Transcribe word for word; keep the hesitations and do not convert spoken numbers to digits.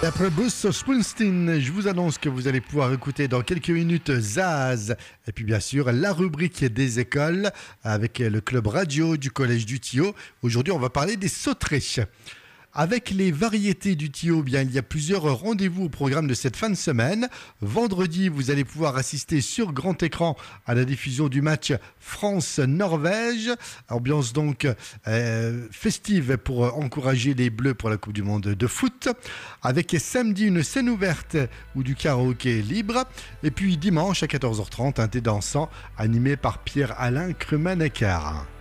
Et après Bruce Springsteen, je vous annonce que vous allez pouvoir écouter dans quelques minutes Zaz. Et puis bien sûr, la rubrique des écoles avec le club radio du Collège du Thillot. Aujourd'hui, on va parler des sauterelles. Avec les variétés du Thillot, bien, il y a plusieurs rendez-vous au programme de cette fin de semaine. Vendredi, vous allez pouvoir assister sur grand écran à la diffusion du match France-Norvège. Ambiance donc euh, festive pour encourager les Bleus pour la Coupe du Monde de foot. Avec samedi une scène ouverte ou du karaoké libre. Et puis dimanche à quatorze heures trente, un thé dansant animé par Pierre-Alain Cremanecker.